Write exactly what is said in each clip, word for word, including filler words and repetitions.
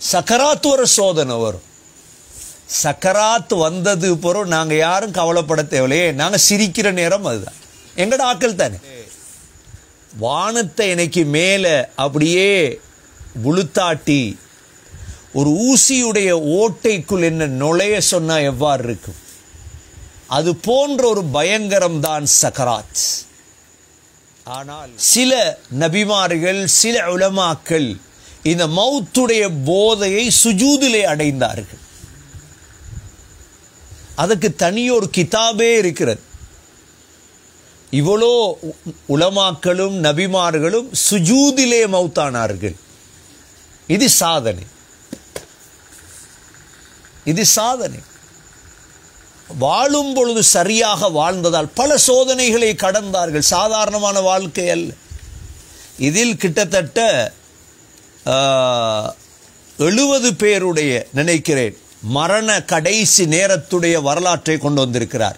சக்கராத்து ஒரு சோதனை வரும். சக்கராத் வந்தது பிறகு நாங்கள் யாரும் கவலைப்பட தேவையில்லையே, நாங்கள் சிரிக்கிற நேரம் அதுதான். எங்கட ஆக்கள் தானே. வானத்தை இன்னைக்கு மேலே அப்படியே புளுத்தாட்டி ஒரு ஊசியுடைய ஓட்டைக்குள் என்ன நுழைய சொன்னால் எவ்வாறு இருக்கும், அது போன்ற ஒரு பயங்கரம் தான் சக்கராத். ஆனால் சில நபிமார்கள், சில உலமாக்கள் இந்த மௌத்துடைய போதையை சுஜூதிலே அடைந்தார்கள். அதுக்கு தனியொரு கிதாபே இருக்கிறது. இவ்வளோ உலமாக்களும் நபிமார்களும் சுஜூதிலே மௌத்தானார்கள். இது சாதனை, இது சாதனை. வாழும் பொழுது சரியாக வாழ்ந்ததால் பல சோதனைகளை கடந்தார்கள். சாதாரணமான வாழ்க்கை அல்ல. இதில் கிட்டத்தட்ட எழுபது பேருடைய நினைக்கிறேன் மரண கடைசி நேரத்துடைய வரலாற்றை கொண்டு வந்திருக்கிறார்.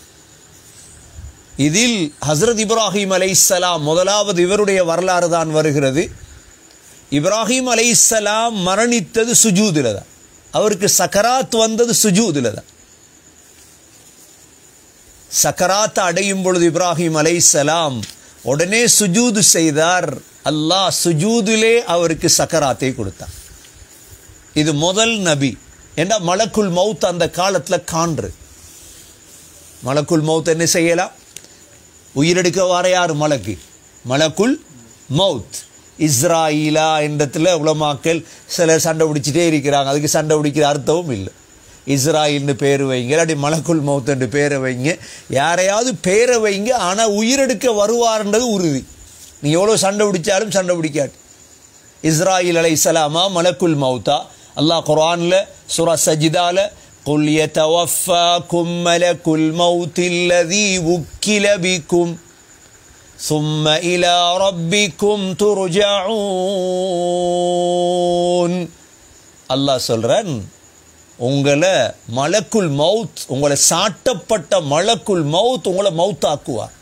இதில் ஹஸ்ரத் இப்ராஹிம் அலைஹிஸ்ஸலாம் முதலாவது இவருடைய வரலாறு தான் வருகிறது. இப்ராஹிம் அலைஹிஸ்ஸலாம் மரணித்தது சுஜூதில் தான். அவருக்கு சக்கராத் வந்தது சுஜூதில் தான். சக்கராத் அடையும் பொழுது இப்ராஹிம் அலைஹிஸ்ஸலாம் உடனே சுஜூது செய்தார். அல்லாஹ் சுஜூதிலே அவருக்கு சக்கராத்தை கொடுத்தார். இது முதல் நபி. ஏண்டா மலக்குல் மௌத் அந்த காலத்தில் காண்று. மலக்குல் மௌத் என்ன செய்யலாம்? உயிரெடுக்க வர யார்? மலக்கு, மலக்குல் மௌத். இஸ்ராயிலா என்றத்தில் உலமாக்கள் சிலர் சண்டை பிடிச்சிட்டே இருக்கிறாங்க. அதுக்கு சண்டை பிடிக்கிற அர்த்தமும் இல்லை. இஸ்ராயில்னு பேர் வைங்க, இல்லாட்டி மலக்குல் மௌத் என்று பேரை வைங்க, யாரையாவது பேரை வைங்க. ஆனால் உயிரெடுக்க வருவார்ன்றது உறுதி. நீ எவ்வளோ சண்டை பிடிச்சாலும் சண்டை பிடிக்காது. இஸ்ராயில் அலைஹிஸ்ஸலாமா மலக்குல் மௌத்தா? அல்லாஹ் குர்ஆன்ல சூரா சஜிதால குல் யதவஃபாக்கும் மலக்குல் மௌத்தில்லதீ உக்கில பிக்கும் ثم إلى ربكم ترجعون. அல்லாஹ் சொல்றான், உங்களை மலக்குல் மௌத், உங்களை சாட்டப்பட்ட மலக்குல் மௌத் உங்களை மௌத்தாக்குவார்.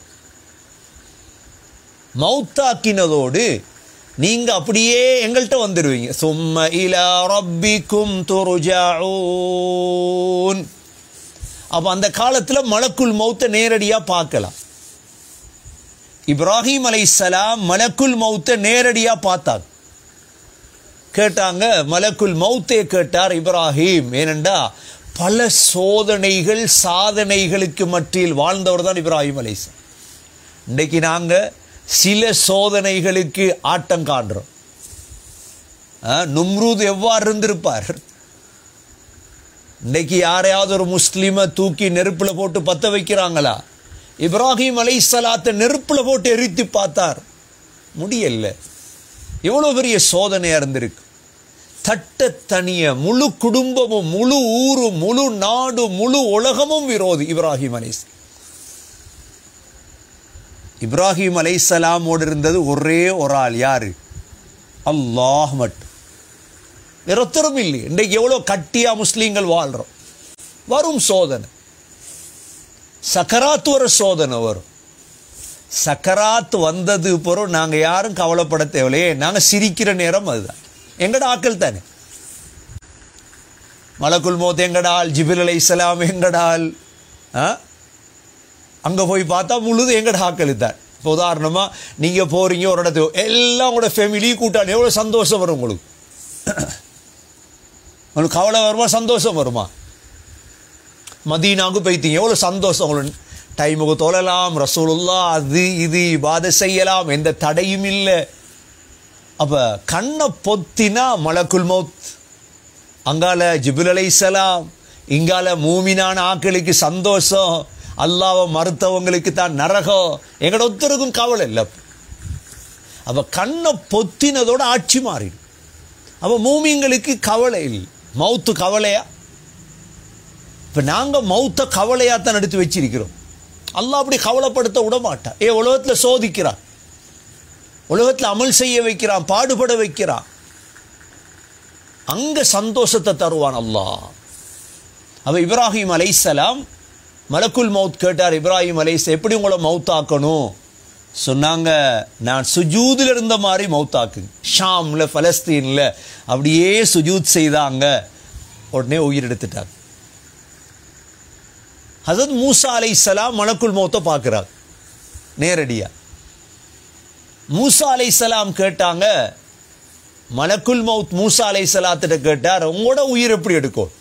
மௌத்தாக்கினதோடு நீங்க அப்படியே எங்கள்கிட்ட வந்துடுவீங்க. சும்ம இலா ரப்பிக்கும் துர்ஜஊன். அப்ப அந்த காலத்தில் மலக்குல் மௌத்தை நேரடியாக பார்க்கலாம். இப்ராஹிம் அலைஹிஸ்ஸலாம் மலக்குல் மௌத்தை நேரடியாக பார்த்தாங்க. கேட்டாங்க, மலக்குல் மௌத்தே கேட்டார் இப்ராஹிம். ஏனென்றா பல சோதனைகள் சாதனைகளுக்கு மத்தியில் வாழ்ந்தவர் தான் இப்ராஹிம் அலைஹிஸ்ஸலாம். இன்றைக்கு நாங்கள் சில சோதனைகளுக்கு ஆட்டம் காண்றோம். நும்ரூத் எவ்வாறு இருந்திருப்பார்? இன்றைக்கு யாரையாவது ஒரு முஸ்லிமை தூக்கி நெருப்பில் போட்டு பற்ற வைக்கிறாங்களா? இப்ராஹிம் அலைஹிஸ்ஸலாத்தை நெருப்பில் போட்டு எரித்து பார்த்தார், முடியல. எவ்வளோ பெரிய சோதனையாக இருந்திருக்கு. தட்ட தனிய முழு குடும்பமும், முழு ஊரும், முழு நாடும், முழு உலகமும் விரோதி இப்ராஹிம் அலைஹிஸ்ஸலாம். இப்ராஹிம் அலைஹிஸ்ஸலாமோடு இருந்தது ஒரே ஒரு ஆள். யாரு? அல்லாஹ் மட்டும். வேறொத்தரும் இல்லை. இன்றைக்கு எவ்வளோ கட்டியா முஸ்லீம்கள் வாழ்கிறோம். வரும் சோதனை, சக்கராத்து ஒரு சோதனை வரும். சக்கராத் வந்தது பிறகு நாங்கள் யாரும் கவலைப்பட தேவையில்லையே, நாங்கள் சிரிக்கிற நேரம் அதுதான். எங்கட ஆக்கள் தானே. மலக்குல் மௌத் எங்கடால், ஜிப்ரீல் அலைஹிஸ்ஸலாம் எங்கடால். அங்கே போய் பார்த்தா முழுது எங்கட ஆக்கள் தான். இப்போ உதாரணமாக நீங்கள் போகிறீங்க ஒரு இடத்துக்கு, எல்லாம் உங்களோட ஃபேமிலி கூட்டாளி, எவ்வளோ சந்தோஷம் வரும் உங்களுக்கு. உங்களுக்கு கவலை வருமா, சந்தோஷம் வருமா? மதீனாவுக்கு போய்த்தீங்க, எவ்வளோ சந்தோஷம் உங்களுக்கு. டைமுக்கு தொழலாம், ரசூலுல்லாஹ் அது இது இபாதத் செய்யலாம், எந்த தடையும் இல்லை. அப்போ கண்ணை பொத்தினா மலக்குல் மௌத், அங்கால ஜிப்ரீல் அலைஹிஸ்ஸலாம், இங்கால மூமினான ஆக்களுக்கு சந்தோஷம், அல்லாஹ்வை மறுத்தவங்களுக்கு தான் நரகம். எங்களோட ஒருத்தருக்கும் கவலை இல்லை. அப்போ கண்ணை பொத்தினதோட ஆட்சி மாறிடும். அப்போ மூமிங்களுக்கு கவலை இல்லை. மௌத்து கவலையா? இப்போ நாங்கள் மௌத்த கவலையாக தான் எடுத்து வச்சிருக்கிறோம். அல்லாஹ் அப்படி கவலைப்படுத்த விட மாட்டான். ஏ உலகத்தில் சோதிக்கிறான், உலகத்தில் அமல் செய்ய வைக்கிறான், பாடுபட வைக்கிறான். அங்கே சந்தோஷத்தை தருவான் அல்லாஹ். அப்போ இப்ராஹிம் அலைஹிஸ்ஸலாம் மலக்குல் மௌத் கேட்டார். இப்ராஹிம் அலைஹிஸ்ஸலாம், எப்படி உங்களை மௌத்தாக்கணும்? சொன்னாங்க, நான் சுஜூதில் இருந்த மாதிரி மௌத்தாக்கு. ஷாம்ல பலஸ்தீனில் அப்படியே சுஜூத் செய்தாங்க, உடனே உயிர் எடுத்துட்டாங்க. ஹஸரத் மூசா அலைஹிஸ்ஸலாம் மலக்குல் மௌத்தை பார்க்குறாங்க நேரடியாக. மூசா அலைஹிஸ்ஸலாம் கேட்டாங்க, மலக்குல் மௌத் மூசா அலைஹிஸ்ஸலாத்திட்ட கேட்டார், உங்களோட உயிர் எப்படி எடுக்கும்?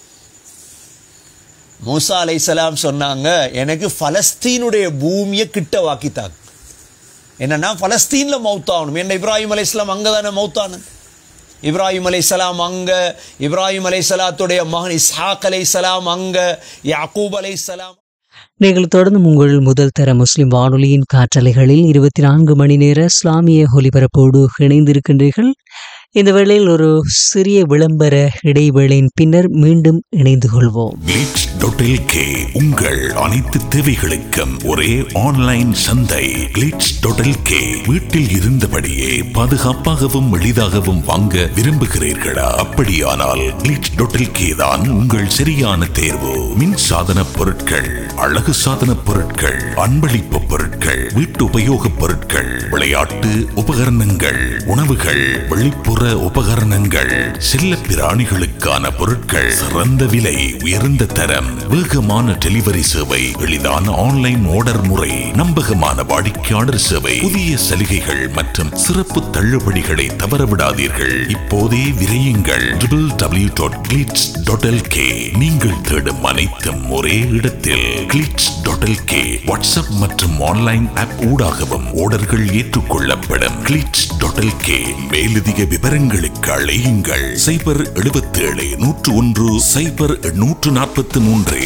மூசா அலைஹிஸ்ஸலாம் சொன்னாங்க, எனக்கு பலஸ்தீனுடைய பூமியை கிட்ட வாக்கித்தாங்க. என்னன்னா பலஸ்தீனில் மௌத்தாகணும். என்ன இப்ராஹிம் அலைஹிஸ்ஸலாம் அங்கே தானே மௌத்தானு. இப்ராஹிம் அலைஹிஸ்ஸலாம் அங்க, இப்ராஹிம் அலைஹிஸ்ஸலாத்துடைய மகன் இஸ்ஹாக் அலைஹிஸ்ஸலாம் அங்க, யாக்கூப் அலைஹிஸ்ஸலாம். நீங்கள் தொடர்ந்து உங்கள் முதல் தர முஸ்லிம் வானொலியின் காற்றலைகளில் இருபத்தி நான்கு மணி நேர இஸ்லாமிய ஒலிபரப்போடு இணைந்திருக்கின்றீர்கள். இந்த வேளையில் ஒரு சிறிய விளம்பர இடைவேளையின் பின்னர் மீண்டும் இணைந்து கொள்வோம். கிளிட்ஸ் டாட் எல் கே உங்கள் அனைத்து தேவைகளுக்கும் ஒரே ஆன்லைன் சந்தை. கிளிட்ஸ் டாட் எல் கே வீட்டில் இருந்தபடியே பாதுகாப்பாகவும் எளிதாகவும் வாங்க விரும்புகிறீர்களா? அப்படியானால் கிளிட்ஸ் டாட் எல் கே தான் உங்கள் சரியான தேர்வு. மின் சாதன பொருட்கள், அழகு சாதன பொருட்கள், அன்பளிப்பு பொருட்கள், வீட்டு உபயோக பொருட்கள், விளையாட்டு உபகரணங்கள், உணவுகள், வெளிப்புற உபகரணங்கள், செல்ல பிராணிகளுக்கான பொருட்கள், சிறந்த விலை, உயர்ந்த தரம், வேகமான டெலிவரி சேவை, எளிதான ஆன்லைன் ஆர்டர் முறை, நம்பகமான வாடிக்கையாளர் சேவை, புதிய சலுகைகள் மற்றும் சிறப்பு தள்ளுபடிகளை தவறவிடாதீர்கள். இப்போதே விரையுங்கள். W W W dot glitz dot L K. நீங்கள் தேடும் அனைத்தும் ஒரே இடத்தில். Glitz dot L K WhatsApp மற்றும் ஆன்லைன் ஆப் ஊடாகவும் ஆர்டர்கள் ஏற்றுக்கொள்ளப்படும். Glitz dot L K. மேலதிக விவரங்களுக்கு அழையுங்கள் சைபர் எழுபத்தி ஏழு நூற்று ஒன்று சைபர் நூற்று நாற்பத்தி மூன்று.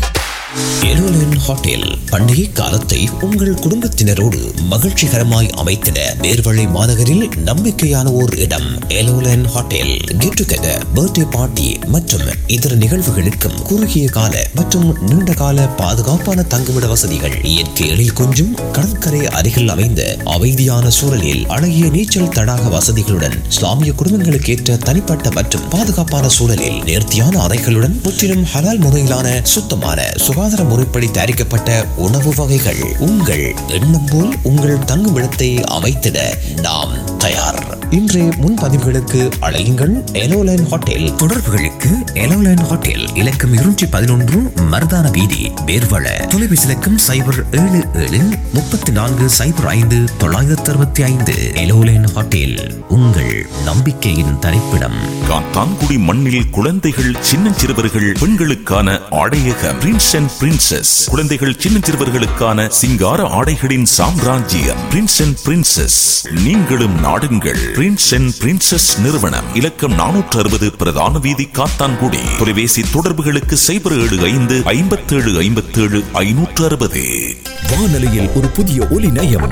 எலோலன் ஹோட்டல் பண்டிகை காலத்தை உங்கள் குடும்பத்தினரோடு மகிழ்ச்சிகரமாய் அமைத்திட நேர்வழி மாநகரில் நம்பிக்கையான ஓர் இடம். எலோலன் hotel get together, birthday party மற்றும் இதர நிகழ்வுகளுக்கும் குறுகிய கால மற்றும் நீண்ட கால பாதுகாப்பான தங்குமிட வசதிகள், இயற்கை எழில் கொஞ்சும் கடற்கரை அருகில் அமைந்த அமைதியான சூழலில் அழகிய நீச்சல் தடாக வசதிகளுடன், இஸ்லாமிய குடும்பங்களுக்கு ஏற்ற தனிப்பட்ட மற்றும் பாதுகாப்பான சூழலில் நேர்த்தியான அறைகளுடன், முற்றிலும் ஹலால் முறையிலான சுத்தமான சுகாதார முறைப்படி தயாரிக்கப்பட்ட உணவு வகைகள். உங்கள் எண்ணம் போல் உங்கள் தங்குமிடத்தை அமைத்திட நாம் தயார். இன்றைய முன்பதிவுகளுக்கு அழையுங்கள் எலோலைன் ஹோட்டல். தொடர்புகளுக்கு எலோலைன் ஹோட்டல் இலக்கம் இருநூற்றி பதினொன்று மருதான வீதி, பேர்வள. தொலைபேசி இலக்கம் சைபர் ஏழு ஏழு முப்பத்தி நான்கு சைபர் ஐந்து தொள்ளாயிரத்தி அறுபத்தி ஐந்து. எலோலைன் ஹோட்டல் உங்கள் நம்பிக்கையின் தரிப்பிடம். காத்தான்குடி மண்ணில் குழந்தைகள், சின்னஞ்சிறுவர்கள், பெண்களுக்கான ஆடையக பிரின்ஸ் அண்ட் பிரின்சஸ். குழந்தைகள், சின்னஞ்சிறுவர்களுக்கான சிங்கார ஆடைகளின் சாம்ராஜ்யம் பிரின்ஸ் அண்ட் பிரின்சஸ். நீங்களும் நாடுங்கள் பிரின்ஸ் அண்ட் பிரின்சஸ் நிறுவனம். இலக்கம் நானூற்று அறுபது பிரதான வீதி, காத்தான்குடி. தொலைபேசி தொடர்புகளுக்கு சைபர் ஏழு ஐந்து ஐம்பத்தி ஏழு ஐம்பத்தி ஏழு ஐநூற்று அறுபது. வானொலியில் ஒரு புதிய ஒலி நயம்,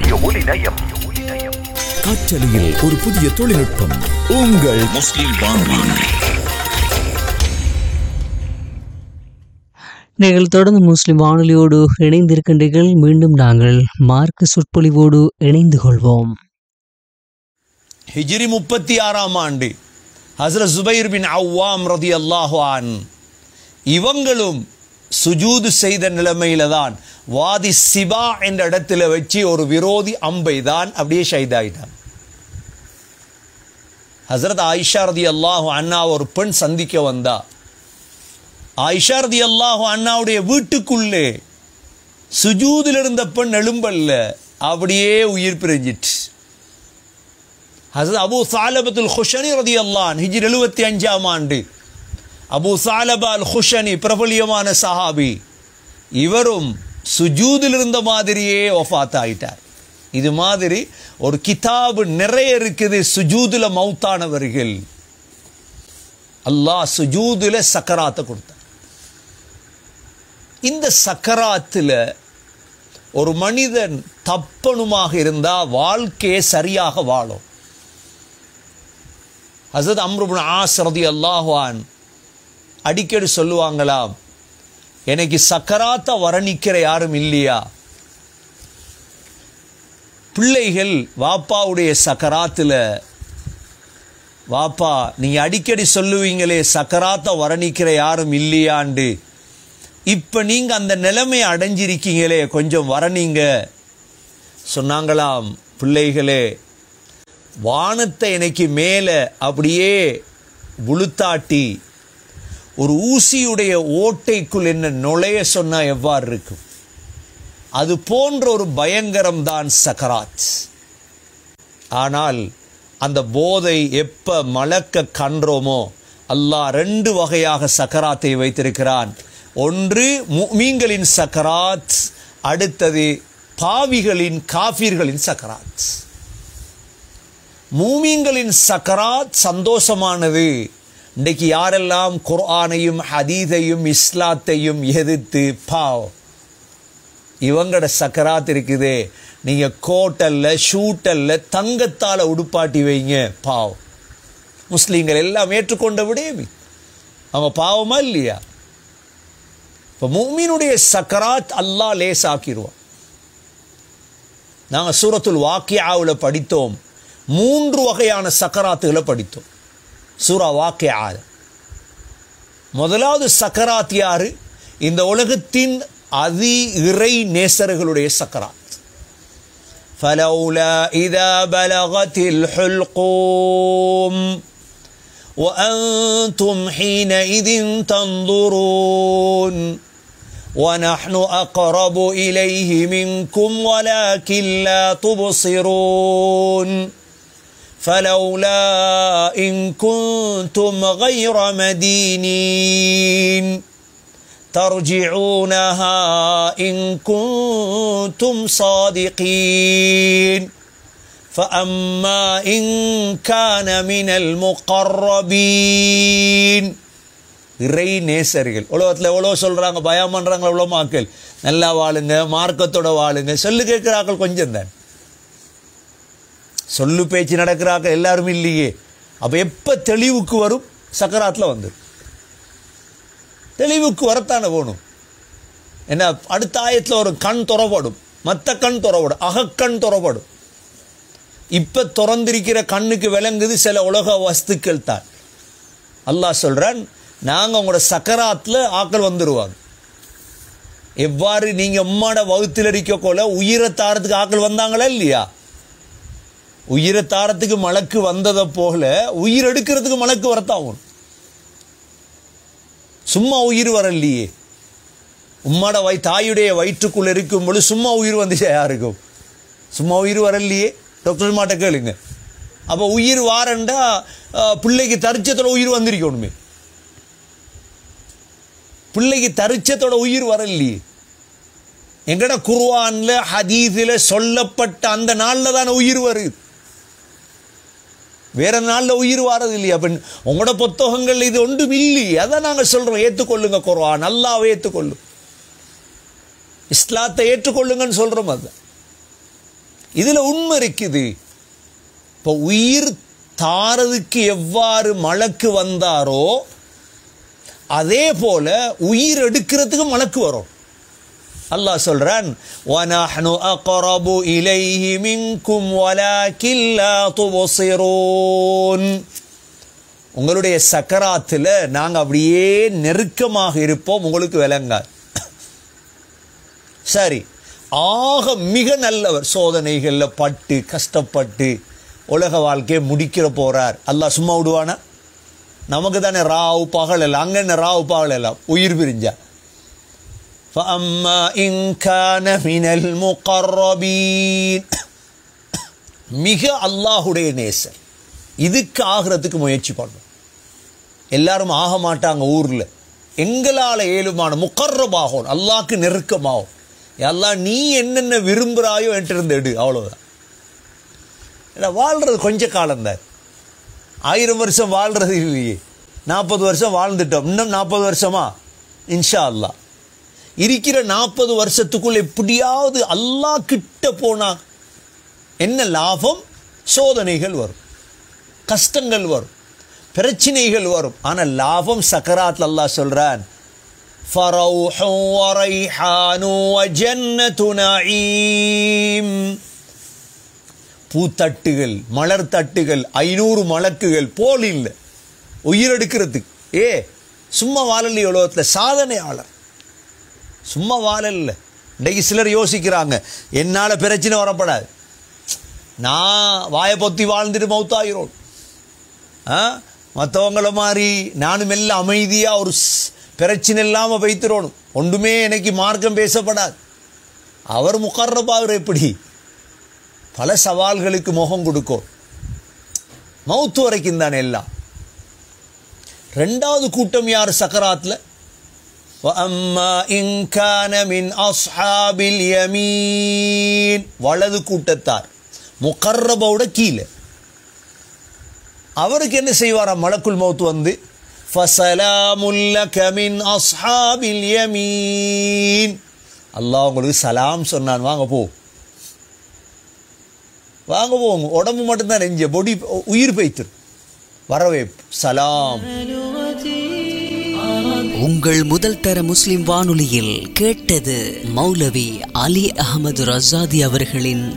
காற்றலையில் ஒரு புதிய தொழில்நுட்பம். உங்கள் முஸ்லிம் வானொலி. நீங்கள் தொடர்ந்து முஸ்லிம் வானொலியோடு இணைந்திருக்கின்றீர்கள். மீண்டும் நாங்கள் மார்க்க சொற்பொழிவோடு இணைந்து கொள்வோம். ஹிஜ்ரி முப்பத்தி ஆறாம் ஆண்டு ஹஸ்ரத் ஜுபைர் பின் அவ்வாம் ரலியல்லாஹு அன்ஹு இவங்களும் சுஜூது செய்த நிலைமையில தான் வாதி சிபா என்ற இடத்துல வச்சு ஒரு விரோதி அம்பை தான் அப்படியே ஷஹீதாயிட்டான். ஹஸ்ரத் ஆயிஷா ரலியல்லாஹு அன்ஹா ஒரு பெண் சந்திக்க வந்தா. ஆயிஷா ரலியல்லாஹு அன்ஹாவுடைய வீட்டுக்குள்ளே சுஜூதில் இருந்த பெண் எழும்பல்ல, அப்படியே உயிர் பிரிஞ்சிட்டு. ஹஸ்ரத் அபூ சாலபத்துல் குஷனி ரலியல்லாஹு அன்ஹு ஹிஜ்ரி எழுபத்தி அஞ்சாம் ஆண்டு அபூ சாலபா அல் குஷனி பிரபலியமான சஹாபி, இவரும் சுஜூதில் இருந்த மாதிரியே வஃபாத் ஆயிட்டார். இது மாதிரி ஒரு கிதாபு நிறைய இருக்குது சுஜூதுல மௌத்தானவர்கள். அல்லாஹ் சுஜூதுல சக்கராத்தை கொடுத்தார். இந்த சக்கராத்துல ஒரு மனிதன் தப்பணுமாக இருந்தா வாழ்க்கையை சரியாக வாழும். ஹஸரத் அம்ர் இப்னு ஆஸ் ரலியல்லாஹு அன்ஹு அடிக்கடி சொல்லுவாங்களாம், எனக்கு சக்கராத்தை வர்ணிக்கிற யாரும் இல்லையா? பிள்ளைகள் வாப்பாவுடைய சக்கராத்தில், வாப்பா நீங்கள் அடிக்கடி சொல்லுவீங்களே சக்கராத்தை வர்ணிக்கிற யாரும் இல்லையாண்டு, இப்போ நீங்கள் அந்த நிலைமையை அடைஞ்சிருக்கீங்களே, கொஞ்சம் வர்ணிங்க. சொன்னாங்களாம், பிள்ளைகளே, வானத்தை எனக்கு மேலே அப்படியே புழுத்தாட்டி ஒரு ஊசியுடைய ஓட்டைக்குள் என்ன நுழைய சொன்னால் எவ்வாறு இருக்கும்? அது போன்ற ஒரு பயங்கரம்தான் சக்கராத். ஆனால் அந்த போதை எப்போ மலக்க கன்றோமோ, அல்லாஹ் ரெண்டு வகையாக சக்கராத்தை வைத்திருக்கிறான். ஒன்று முஃமின்களின் சக்கராத், அடுத்தது பாவிகளின் காஃபிர்களின் சக்கராத். முஃமின்களின் சக்கராத் சந்தோஷமானது. இன்றைக்கு யாரெல்லாம் குர்ஆனையும் ஹதீஸையும் இஸ்லாத்தையும் எதிர்த்து பாவ் இவங்களோட சக்கராத் இருக்குதே, நீங்கள் கோட்டல்ல ஷூட்டல்ல தங்கத்தால் உடுப்பாட்டி வைங்க, பாவ். முஸ்லீம்கள் எல்லாம் ஏற்றுக்கொண்ட விடேமி அவங்க பாவமா இல்லையா? இப்போ முஃமினுடைய சக்கராத் அல்லாஹ் லேசாக்கிடுவான். நாங்கள் சூரத்துல் வாக்கியாவில் படித்தோம், மூன்று வகையான சக்கராத்துகளை படித்தோம் சூரா வாக்கியாவில். முதலாவது சக்கராத் யாரு? இந்த உலகத்தின் அதி இறை நேசர்களுடைய சக்கராத். فلولا إذا بلغت الحلقوم وأنتم حينئذ تنظرون ونحن أقرب إليه منكم ولكن لا تبصرون فلولا إن كنتم غير مدينين ترجعونها إن كنتم صادقين فأما إن كان من المقربين. இறை நேசர்கள் உலகத்தில் எவ்வளோ சொல்கிறாங்க, பயம் பண்ணுறாங்க, எவ்வளோ மக்கள் நல்லா வாழுங்க, மார்க்கத்தோட வாழுங்க, சொல்லு கேட்குறாக்கள் கொஞ்சம் தான், சொல்லு பேச்சு நடக்கிறாக்கள் எல்லாரும் இல்லையே. அப்போ எப்போ தெளிவுக்கு வரும்? சக்கராத்தில் வந்துடும். தெளிவுக்கு வரத்தானே போகணும். என்ன, அடுத்த ஆயத்தில் ஒரு கண் துறப்படும், மற்ற கண் துறப்படும், அகக்கண் துறப்படும். இப்போ திறந்திருக்கிற கண்ணுக்கு விளங்குது சில உலக வஸ்துக்கள் தான். அல்லாஹ் சொல்கிறான், நாங்கள் உங்களோட சக்கராத்தில் ஆக்கள் வந்துடுவாங்க. எவ்வாறு நீங்கள் உம்மாட வகுத்தில் இருக்கக்கோல உயிரை தாரத்துக்கு ஆக்கள் வந்தாங்களா இல்லையா? உயிரை தாரத்துக்கு மலக்கு வந்ததை போல உயிர் எடுக்கிறதுக்கு மலக்கு வரத்தாகும். சும்மா உயிர் வரலையே. உம்மாட வை தாயுடைய வயிற்றுக்குள்ள இருக்கும் பொழுது சும்மா உயிர் வந்துச்சா யாருக்கும்? சும்மா உயிர் வரலையே. டாக்டர் மாட்ட கேளுங்க. அப்போ உயிர் வாரண்டா பிள்ளைக்கு தரிச்சத்தோட உயிர் வந்திருக்கணுமே. பிள்ளைக்கு தரிச்சத்தோட உயிர் வரலையே. எங்கட குர்ஆன்ல ஹதீஸில் சொல்லப்பட்ட அந்த நாளில் தானே உயிர் வருது, வேற நாளில் உயிர் வாரது இல்லையா? அப்ப உங்களோட புத்தகங்கள் இது ஒன்றும் இல்லையே. அதான் நாங்கள் சொல்றோம், ஏற்றுக்கொள்ளுங்க குர்ஆன், அல்லாஹ்வை ஏற்றுக்கொள்ளும், இஸ்லாத்தை ஏற்றுக்கொள்ளுங்கன்னு சொல்றோம். அது இதுல உண்மை இருக்குது. இப்போ உயிர் தாரதுக்கு எவ்வாறு மலக்கு வந்தாரோ அதே போல உயிர் எடுக்கிறதுக்கு மலக்கு வரும். அல்லாஹ் சொல்றான், வனஹ்னு அக்ரபு இலைஹி மின்கும் வலாக்கின் லா துப்சிரூன். உங்களுடைய சக்கராத்தில் நாங்கள் அப்படியே நெருக்கமாக இருப்போம், உங்களுக்கு விளங்காது. சரி, ஆக மிக நல்லவர் சோதனைகளில் பட்டு கஷ்டப்பட்டு உலக வாழ்க்கையை முடிக்கிற போறார். அல்லாஹ் சும்மா விடுவானா? நமக்கு தானே ராவு பகல் எல்லாம், அங்கே என்ன ராவு பகல் எல்லாம் உயிர் பிரிஞ்சா. فَأَمَّا إِنْ كَانَ مِنَ الْمُقَرَّبِينَ. மிக அல்லாஹுடைய நேசர், இதுக்கு ஆகிறதுக்கு முயற்சி பண்ணும். எல்லாரும் ஆக மாட்டாங்க ஊரில். எங்களால் ஏழுமான முகர்ரபாகும், அல்லாஹ்க்கு நெருக்கமாகும். அல்லாஹ் நீ என்னென்ன விரும்புகிறாயோ என்று எடு, அவ்வளோதான். ஏன்னா வாழ்கிறது கொஞ்ச காலம்தான், ஆயிரம் வருஷம் வாழ்கிறது இல்லையே. நாற்பது வருஷம் வாழ்ந்துட்டோம், இன்னும் நாற்பது வருஷமா இன்ஷா அல்லாஹ். இருக்கிற நாற்பது வருஷத்துக்குள் எப்படியாவது அல்லாஹ் கிட்ட போனா என்ன லாபம்? சோதனைகள் வரும், கஷ்டங்கள் வரும், பிரச்சனைகள் வரும். ஆனால் லாபம் சக்கராத். அல்லாஹ் சொல்றான், ஃபரௌஹு வரைஹானு வஜன்னது நஈம். பூத்தட்டுகள், மலர் தட்டுகள், ஐநூறு மலக்குகள் போல் இல்லை உயிரெடுக்கிறதுக்கு. ஏ சும்மா வாழலை உலகத்தில், சாதனையாளர் சும்மா வாழல. இன்றைக்கு சிலர் யோசிக்கிறாங்க, என்னால் பிரச்சனை வரப்படாது, நான் வாயை பொத்தி வாழ்ந்துட்டு மௌத்தாகிறோம், ஆ மற்றவங்கள மாதிரி நானும் எல்லாம் அமைதியாக ஒரு பிரச்சனை இல்லாமல் வைத்திரோணும், ஒன்றுமே எனக்கு மார்க்கம் பேசப்படாது. அவர் முகர்ரபாவர் எப்படி பல சவால்களுக்கு முகம் கொடுக்கும், மௌத்து வரைக்கும் தானே எல்லாம். ரெண்டாவது கூட்டம் யார் சக்கராத்தில்? وَأَمَّا إِنْ كَانَ مِنْ أَصْحَابِ الْيَمِينِ வலது கூட்டத்தார், முகர்ரபோட கீழே. அவருக்கு என்ன செய்வாராம் மலக்குல் மௌத் வந்து, فَسَلَامٌ لَكَ مِنْ أَصْحَابِ الْيَمِينِ அல்லாஹ் உங்களுக்கு சலாம் சொன்னான், வாங்க போ வாங்க போங்க, உடம்பு மட்டும்தான் நெஞ்ச பொடி உயிர் பைத்திரு வரவே சலாம். உங்கள் முதல் தர முஸ்லிம் வானொலியில் கேட்டது மௌலவி அலி அஹமது ரஸாதி அவர்களின்